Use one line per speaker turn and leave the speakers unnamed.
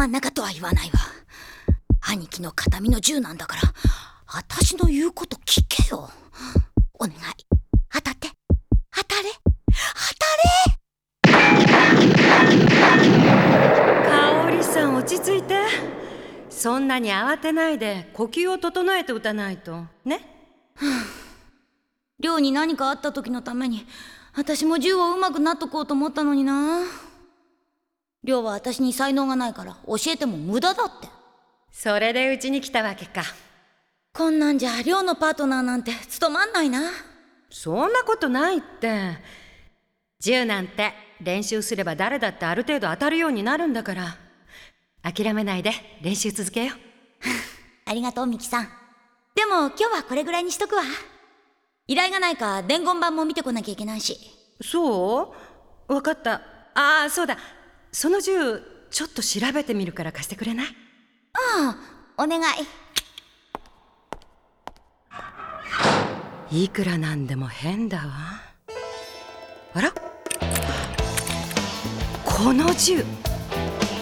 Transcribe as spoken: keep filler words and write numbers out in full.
真ん中とは言わないわ。兄貴の形見の銃なんだから、私の言うこと聞けよ。お願い、当たって、当たれ、当たれ。
香織さん、落ち着いて。そんなに慌てないで呼吸を整えて打たないとね。
亮に何かあった時のために私も銃を上手くなっとこうと思ったのにな。亮は私に才能がないから教えても無駄だって。
それでうちに来たわけか。
こんなんじゃ亮のパートナーなんて務まんないな。
そんなことないって。銃なんて練習すれば誰だってある程度当たるようになるんだから。諦めないで練習続けよう。
ありがとうミキさん。でも今日はこれぐらいにしとくわ。依頼がないか伝言板も見てこなきゃいけないし。
そう？わかった。ああ、そうだ、その銃ちょっと調べてみるから貸してくれない？
ああ、お願
い。いくらなんでも変だわ。あら、この銃